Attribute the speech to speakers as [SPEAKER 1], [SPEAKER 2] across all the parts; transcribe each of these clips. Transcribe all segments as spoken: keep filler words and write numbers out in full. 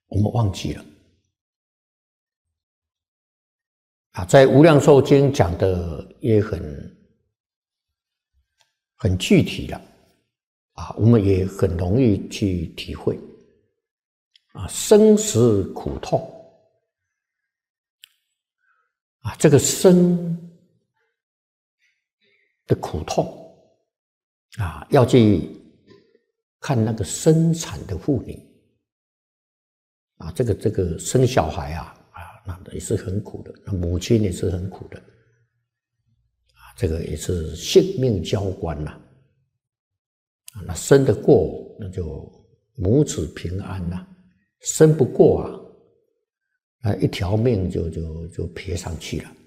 [SPEAKER 1] 我们忘记了啊。在《无量寿经》讲的也很很具体了啊，我们也很容易去体会啊，生死苦痛啊，这个生的苦痛啊，要去看那个生产的妇女啊，这个这个生小孩啊啊，那也是很苦的，那母亲也是很苦的啊，这个也是性命交关呐啊，那生得过那就母子平安呐，生不过啊，那一条命就就就撇上去了。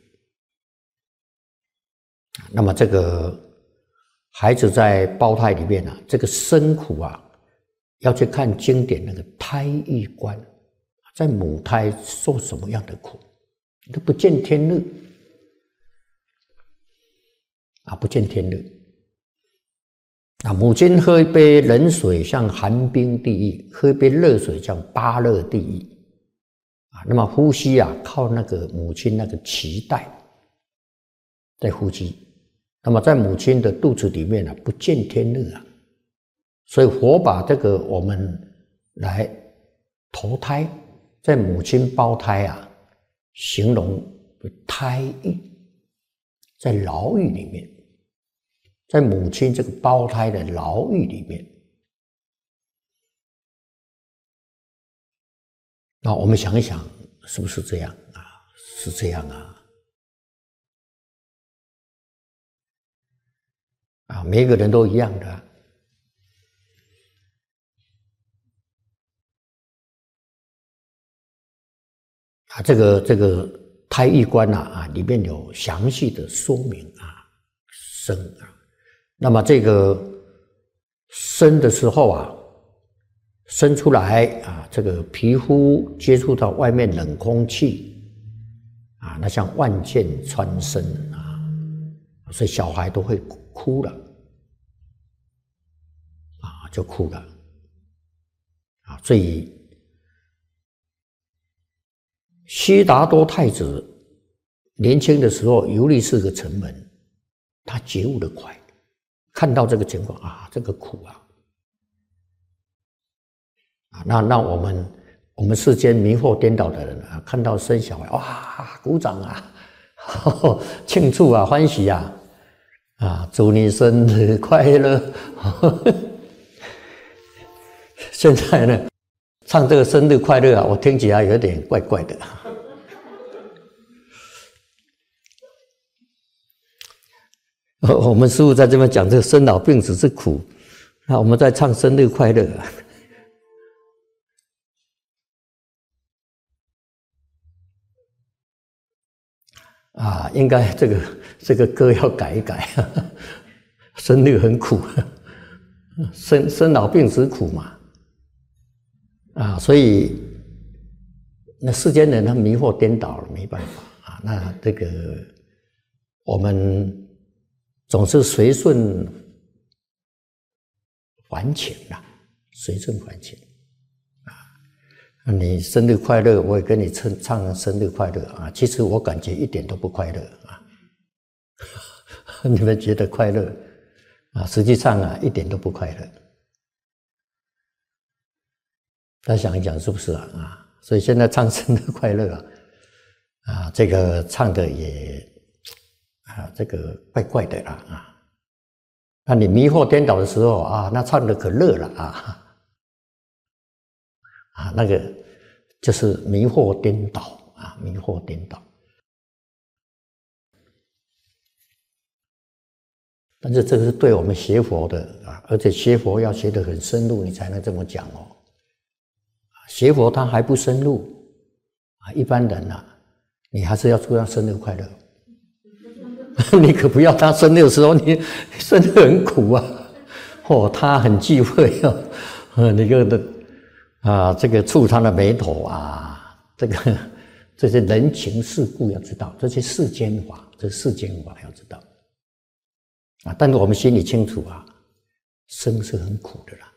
[SPEAKER 1] 那么这个孩子在胞胎里面啊，这个生苦啊，要去看经典那个胎育观，在母胎受什么样的苦，都不见天日啊，不见天日啊！母亲喝一杯冷水像寒冰地狱，喝一杯热水像巴热地狱啊。那么呼吸啊，靠那个母亲那个脐带在呼吸。那么在母亲的肚子里面啊，不见天日啊，所以佛把这个我们来投胎，在母亲胞胎啊，形容胎狱，在牢狱里面，在母亲这个胞胎的牢狱里面。那我们想一想，是不是这样啊？是这样啊。啊，每个人都一样的啊。啊，这个这个胎育观呐啊，里面有详细的说明啊，生啊，那么这个生的时候啊，生出来啊，这个皮肤接触到外面冷空气啊，那像万箭穿身啊，所以小孩都会哭了啊，就哭了啊，所以悉达多太子年轻的时候游历是个城门，他觉悟得快，看到这个情况啊，这个苦啊，啊，那那我们我们世间迷惑颠倒的人啊，看到生小孩哇，鼓掌啊，呵呵庆祝啊，欢喜啊，啊，祝你生日快乐。呵呵现在呢，唱这个生日快乐啊，我听起来有点怪怪的。我们师父在这边讲这个生老病死之苦，那我们在唱生日快乐啊。啊，应该这个这个歌要改一改，生日很苦，生生老病死苦嘛，啊，所以那世间人他迷惑颠倒了，没办法啊。那这个我们总是随顺还情啦，随顺还情啊。你生日快乐，我也跟你唱唱生日快乐啊。其实我感觉一点都不快乐啊，你们觉得快乐啊？实际上啊，一点都不快乐。大家想一想，是不是啊？啊，所以现在唱生日快乐啊，啊，这个唱的也啊，这个怪怪的啦啊。那你迷惑颠倒的时候啊，那唱的可乐了啊。啊，那个就是迷惑颠倒啊，迷惑颠倒。但是这个是对我们学佛的啊，而且学佛要学得很深入，你才能这么讲哦。学佛他还不深入啊，一般人啊，你还是要祝他生日快乐。你可不要他生日的时候，你生日很苦啊，哦，他很忌讳哦，你个的。啊，这个触他的眉头啊，这个这些人情世故要知道，这些世间法，这世间法要知道啊。但是我们心里清楚啊，生是很苦的啦。